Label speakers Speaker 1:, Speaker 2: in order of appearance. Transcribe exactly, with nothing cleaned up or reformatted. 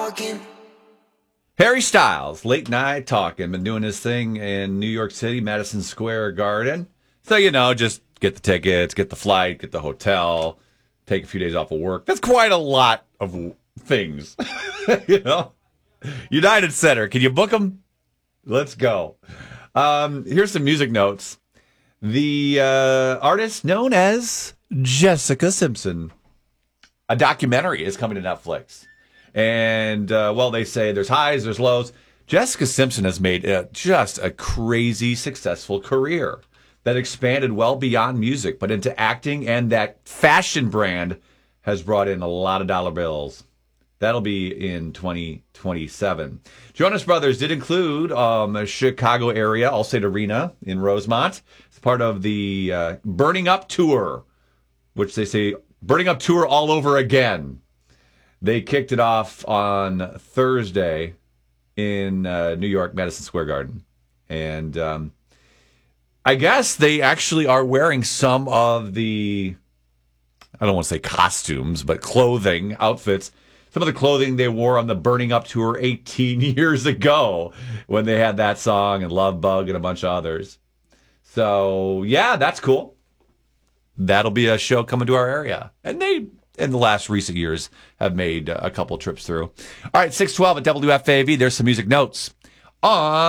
Speaker 1: talking.
Speaker 2: Harry Styles, late night talking, been doing his thing in New York City, Madison Square Garden. So, you know, just get the tickets, get the flight, get the hotel, take a few days off of work. That's quite a lot of things, you know. United Center, can you book them? Let's go. Um, here's some music notes. The uh, artist known as Jessica Simpson. A documentary is coming to Netflix. And, uh, well, they say there's highs, there's lows. Jessica Simpson has made uh, just a crazy successful career that expanded well beyond music, but into acting, and that fashion brand has brought in a lot of dollar bills. That'll be in twenty twenty-seven. Jonas Brothers did include um, a Chicago area, Allstate Arena in Rosemont. It's part of the uh, Burning Up Tour, which they say Burning Up Tour all over again. They kicked it off on Thursday in uh, New York, Madison Square Garden. And um, I guess they actually are wearing some of the, I don't want to say costumes, but clothing, outfits, some of the clothing they wore on the Burning Up Tour eighteen years ago when they had that song and Love Bug and a bunch of others. So, yeah, that's cool. That'll be a show coming to our area. And they, in the last recent years, have made a couple trips through. All right, six twelve at W F A V. There's some music notes on